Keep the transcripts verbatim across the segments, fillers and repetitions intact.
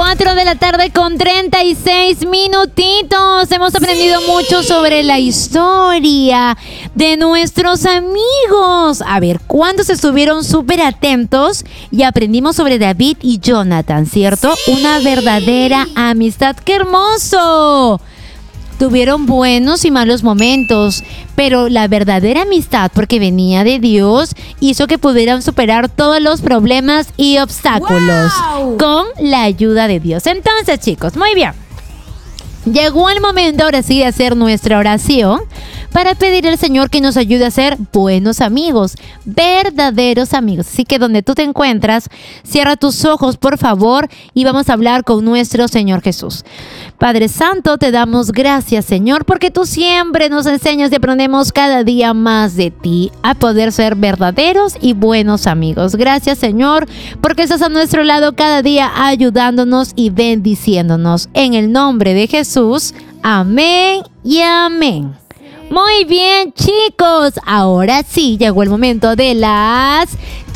cuatro de la tarde con treinta y seis minutitos. Hemos aprendido mucho sobre la historia de nuestros amigos. A ver, ¿cuántos estuvieron súper atentos? Y aprendimos sobre David y Jonathan, ¿cierto? Una verdadera amistad. ¡Qué hermoso! Tuvieron buenos y malos momentos, pero la verdadera amistad, porque venía de Dios, hizo que pudieran superar todos los problemas y obstáculos ¡wow! Con la ayuda de Dios. Entonces, chicos, muy bien. Llegó el momento ahora sí de hacer nuestra oración para pedir al Señor que nos ayude a ser buenos amigos, verdaderos amigos. Así que donde tú te encuentras, cierra tus ojos, por favor, y vamos a hablar con nuestro Señor Jesús. Padre Santo, te damos gracias, Señor, porque tú siempre nos enseñas y aprendemos cada día más de ti, a poder ser verdaderos y buenos amigos. Gracias, Señor, porque estás a nuestro lado cada día ayudándonos y bendiciéndonos. En el nombre de Jesús, amén y amén. Muy bien, chicos, ahora sí llegó el momento de las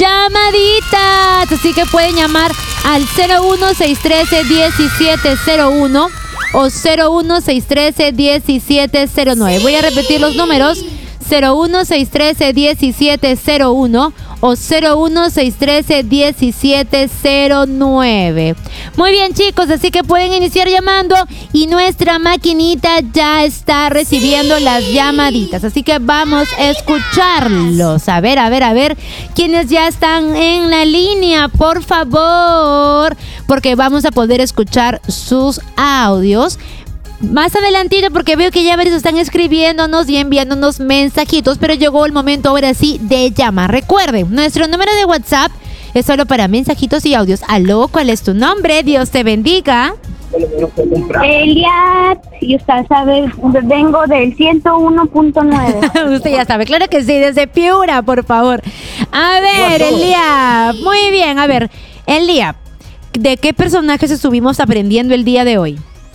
llamaditas, así que pueden llamar al cero uno seis uno tres, uno siete cero uno o cero uno seis uno tres, uno siete cero nueve. Voy a repetir los números: cero uno seis uno tres, uno siete cero uno o cero uno seis uno tres, uno siete cero nueve. Muy bien, chicos, así que pueden iniciar llamando y nuestra maquinita ya está recibiendo las llamaditas, así que vamos a escucharlos. A ver, a ver, a ver, quienes ya están en la línea, por favor, porque vamos a poder escuchar sus audios más adelantito, porque veo que ya varios están escribiéndonos y enviándonos mensajitos, pero llegó el momento ahora sí de llamar. Recuerden, nuestro número de WhatsApp es solo para mensajitos y audios. Aló, ¿cuál es tu nombre? Dios te bendiga. Eliad, y usted sabe, vengo del ciento uno punto nueve. Usted ya sabe, claro que sí, desde Piura, por favor. A ver, Eliad, muy bien, a ver, Eliad, ¿de qué personajes estuvimos aprendiendo el día de hoy?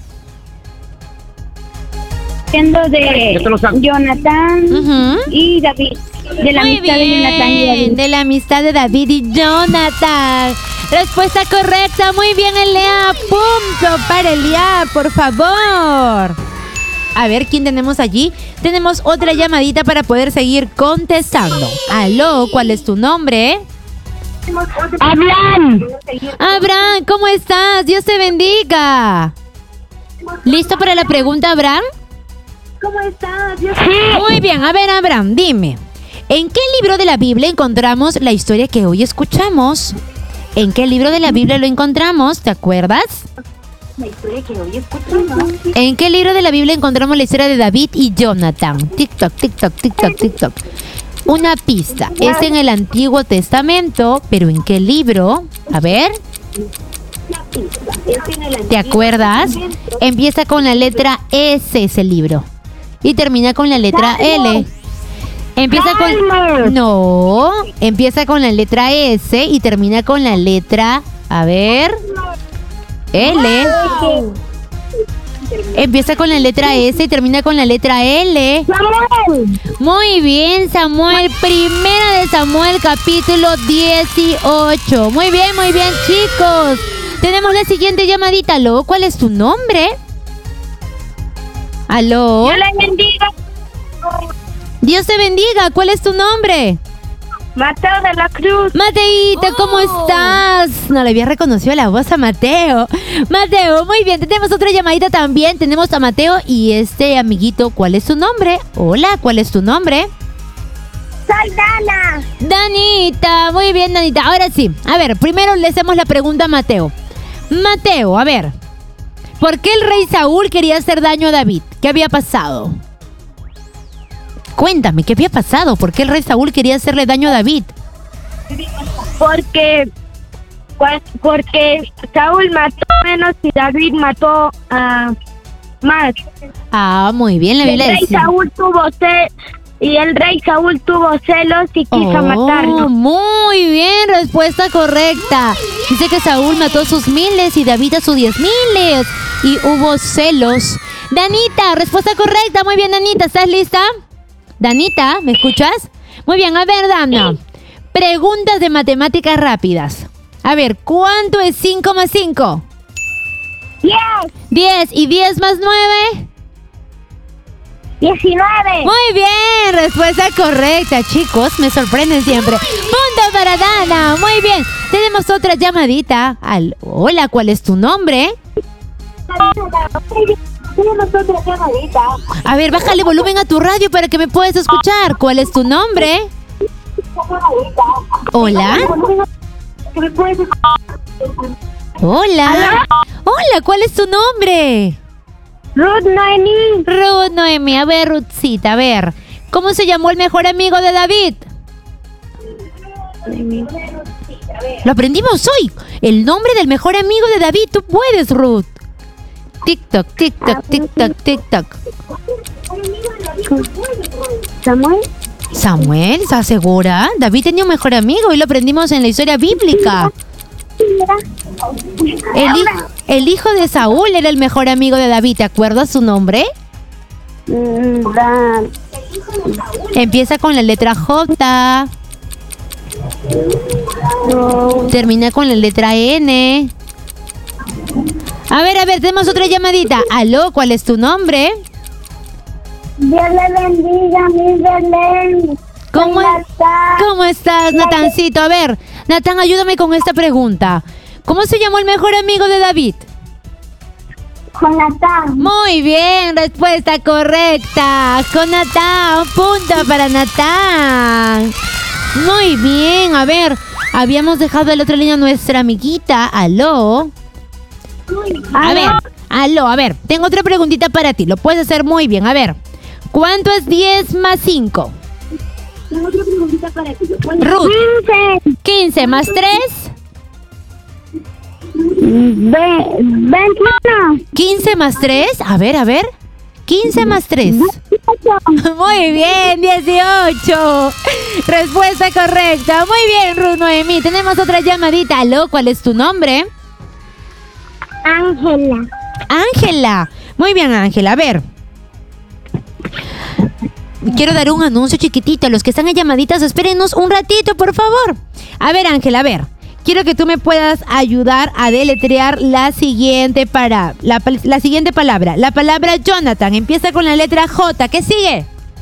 Siendo de Jonathan uh-huh. y David. De la Muy amistad bien, de Jonathan y David. De la amistad de David y Jonathan. Respuesta correcta. Muy bien, Elea. Punto para Elea, por favor. A ver, ¿quién tenemos allí? Tenemos otra llamadita para poder seguir contestando. Aló, ¿cuál es tu nombre? Abraham. Abraham, ¿cómo estás? Dios te bendiga. ¿Listo para la pregunta, Abraham? ¿Cómo estás? Dios sí. Muy bien, a ver, Abraham, dime. ¿En qué libro de la Biblia encontramos la historia que hoy escuchamos? ¿En qué libro de la Biblia lo encontramos? ¿Te acuerdas? La historia que hoy escuchamos. ¿En qué libro de la Biblia encontramos la historia de David y Jonathan? TikTok, TikTok, TikTok, TikTok. Una pista. Es en el Antiguo Testamento, pero ¿en qué libro? A ver. ¿Te acuerdas? Empieza con la letra S ese libro y termina con la letra L. Empieza con... No, empieza con la letra S y termina con la letra... A ver... L. Empieza con la letra S y termina con la letra L. Muy bien, Samuel. Primera de Samuel, capítulo dieciocho. Muy bien, muy bien, chicos. Tenemos la siguiente llamadita. Aló, ¿cuál es tu nombre? Aló. Dios le bendiga. Dios te bendiga. ¿Cuál es tu nombre? Mateo de la Cruz. Mateito, ¿cómo oh. estás? No le había reconocido la voz a Mateo. Mateo, muy bien. Tenemos otra llamadita también. Tenemos a Mateo y este amiguito. ¿Cuál es tu nombre? Hola, ¿cuál es tu nombre? Soy Dana. Danita, muy bien, Danita. Ahora sí, a ver, primero le hacemos la pregunta a Mateo. Mateo, a ver, ¿por qué el rey Saúl quería hacer daño a David? ¿Qué había pasado? Cuéntame, ¿qué había pasado? ¿Por qué el rey Saúl quería hacerle daño a David? Porque, pues, porque Saúl mató menos y David mató a uh, más. Ah, muy bien, la Biblia el rey dice. Saúl tuvo ce- y el rey Saúl tuvo celos y quiso oh, matarlo. Muy bien, respuesta correcta. Dice que Saúl mató a sus miles y David a sus diez miles. Y hubo celos. Danita, respuesta correcta. Muy bien, Danita, ¿estás lista? Danita, ¿me escuchas? Muy bien, a ver, Dana. Preguntas de matemáticas rápidas. A ver, ¿cuánto es cinco más cinco? diez. diez. ¿Y diez más nueve? diecinueve. Muy bien, respuesta correcta, chicos, me sorprenden siempre. Punto para Dana, muy bien. Tenemos otra llamadita. Al... Hola, ¿cuál es tu nombre? Tenemos otra llamadita. A ver, bájale volumen a tu radio para que me puedas escuchar. ¿Cuál es tu nombre? Hola. Hola. Hola, ¿cuál es tu nombre? Ruth Noemí. Ruth Noemí. A ver, Ruthcita, a ver. ¿Cómo se llamó el mejor amigo de David? Lo aprendimos hoy. El nombre del mejor amigo de David. Tú puedes, Ruth. TikTok, TikTok, TikTok, TikTok. Samuel. Samuel, ¿estás segura? David tenía un mejor amigo y lo aprendimos en la historia bíblica. El, hi- el hijo de Saúl era el mejor amigo de David. ¿Te acuerdas su nombre? Mm, da- Empieza con la letra J. no. Termina con la letra N. A ver, a ver, tenemos otra llamadita. Aló, ¿cuál es tu nombre? Dios le bendiga, mi Belén. ¿Cómo, Soy Natán. ¿Cómo estás, Natancito? A ver, Natán, ayúdame con esta pregunta. ¿Cómo se llamó el mejor amigo de David? Jonathan. Muy bien, respuesta correcta. Con Natán, punto para Natán. Muy bien, a ver, habíamos dejado en la otra línea a nuestra amiguita. Aló. A ver, aló, a ver, tengo otra preguntita para ti. Lo puedes hacer muy bien. A ver, ¿cuánto es diez más cinco? Tengo otra preguntita para ti. Ruth. quince. quince más tres. Ve- veintiuno. quince más tres. A ver, a ver. quince más tres. Muy bien, dieciocho. Respuesta correcta. Muy bien, Ruth Noemí. Tenemos otra llamadita. Aló, ¿cuál es tu nombre? Ángela. Ángela. Muy bien, Ángela. A ver. Quiero dar un anuncio chiquitito. Los que están en llamaditas, espérenos un ratito, por favor. A ver, Ángela, a ver. Quiero que tú me puedas ayudar a deletrear la siguiente para la, pal- la siguiente palabra. La palabra Jonathan empieza con la letra J. ¿Qué sigue?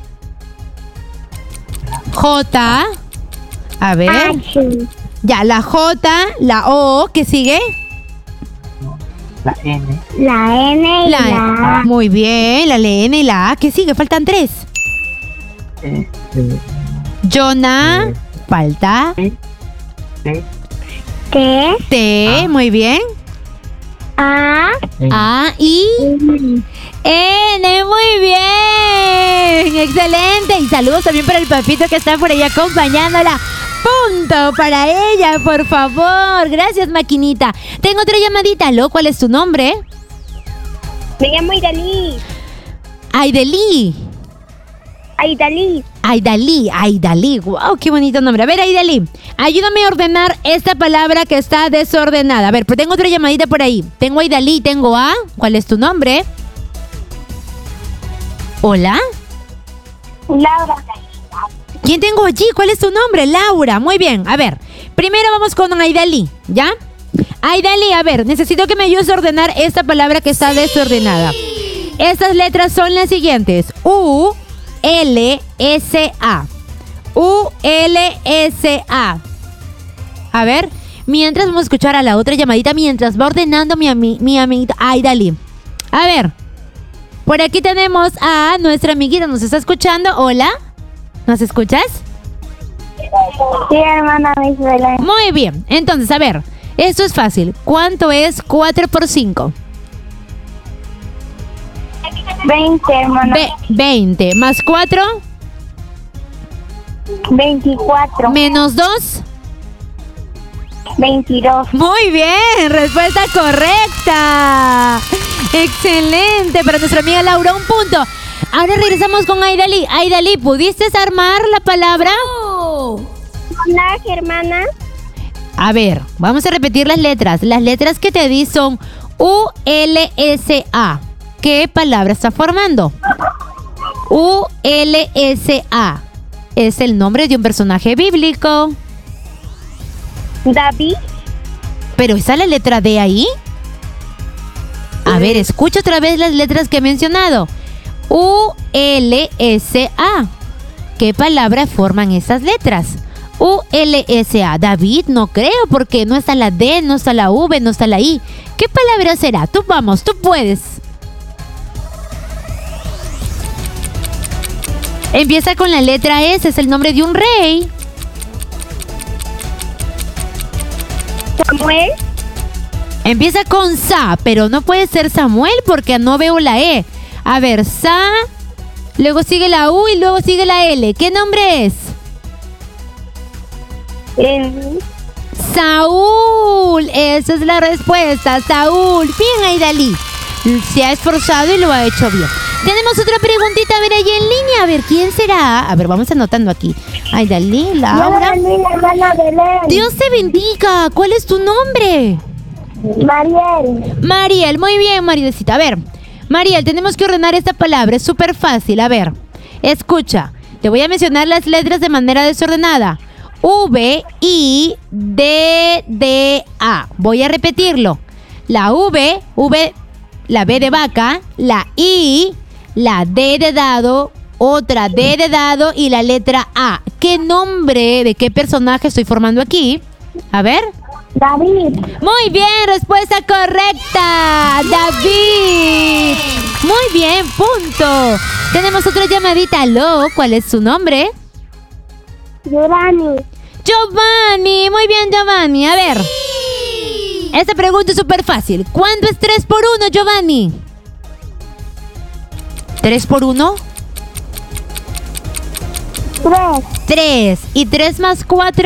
J. A ver. H. Ya, la J, la O. ¿Qué sigue? La N, La N y la, La A. Muy bien, la N y la A. ¿Qué sigue? Faltan tres. E, E, Jonah. Falta. T, T. T. A. Muy bien. A. N. A y I. N. Muy bien. Excelente. Y saludos también para el papito que está por ahí acompañándola. Punto para ella, por favor. Gracias, maquinita. Tengo otra llamadita. Aló, ¿cuál es tu nombre? Me llamo Aidalí. Aidalí. Aidalí. Aidalí, Aidalí. Wow, qué bonito nombre. A ver, Aidalí, ayúdame a ordenar esta palabra que está desordenada. A ver, pues tengo otra llamadita por ahí. Tengo Aidalí, tengo A. ¿Cuál es tu nombre? Hola. Laura. ¿Quién tengo allí? ¿Cuál es tu nombre? Laura. Muy bien. A ver, primero vamos con Aidalí, ¿ya? Aidalí, a ver, necesito que me ayudes a ordenar esta palabra que está desordenada. Estas letras son las siguientes. U, L, S, A. U, L, S, A. A ver, mientras vamos a escuchar a la otra llamadita mientras va ordenando mi, ami- mi amiguita Aidalí. A ver, por aquí tenemos a nuestra amiguita. ¿Nos está escuchando? Hola. ¿Nos escuchas? Sí, hermana Miss Belén. Muy bien. Entonces, a ver, esto es fácil. ¿Cuánto es cuatro por cinco? veinte, hermana. Ve- veinte. Más cuatro, veinticuatro. menos dos. veintidós. Muy bien, respuesta correcta. Excelente. Para nuestra amiga Laura, un punto. Ahora regresamos con Aidalí. Aidalí, ¿pudiste armar la palabra? Hola, hermana. A ver, vamos a repetir las letras. Las letras que te di son U, L, S, A. ¿Qué palabra está formando? U, L, S, A. Es el nombre de un personaje bíblico. David. ¿Pero está la letra D ahí? A ver, escucha otra vez las letras que he mencionado. U, L, S, A. ¿Qué palabra forman esas letras? U, L, S, A. David, no creo, porque no está la D, no está la V, no está la I. ¿Qué palabra será? Tú vamos, tú puedes. Empieza con la letra S, es el nombre de un rey. Samuel. Empieza con Sa, pero no puede ser Samuel porque no veo la E. A ver, Sa, luego sigue la U y luego sigue la L. ¿Qué nombre es? En... Saúl. Esa es la respuesta, Saúl. Bien, Aidalí. Se ha esforzado y lo ha hecho bien. Tenemos otra preguntita, a ver, ahí en línea. A ver, ¿quién será? A ver, vamos anotando aquí. Aidalí, Laura. Dios te bendiga. ¿Cuál es tu nombre? Mariel. Mariel, muy bien, Marielcita. A ver, Mariel, tenemos que ordenar esta palabra. Es súper fácil. A ver, escucha. Te voy a mencionar las letras de manera desordenada. V, I, D, D, A. Voy a repetirlo. La V, V, la B de vaca, la I, la D de dado, otra D de dado y la letra A. ¿Qué nombre de qué personaje estoy formando aquí? A ver. David. Muy bien, respuesta correcta. David. Muy bien, punto. Tenemos otra llamadita. Aló, ¿cuál es su nombre? Giovanni. Giovanni. Muy bien, Giovanni. A ver. Esta pregunta es súper fácil. ¿Cuánto es tres por uno, Giovanni? ¿tres por uno? Tres. tres. ¿Y tres más cuatro?